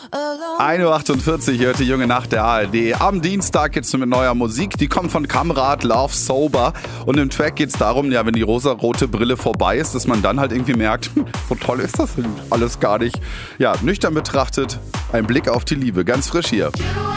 1:48 Uhr hört die junge Nacht der ARD. Am Dienstag geht's mit neuer Musik. Die kommt von Kamrat, Love Sober. Und im Track geht's darum, ja, wenn die rosarote Brille vorbei ist, dass man dann halt irgendwie merkt, so toll ist das alles gar nicht. Ja, nüchtern betrachtet, ein Blick auf die Liebe. Ganz frisch hier.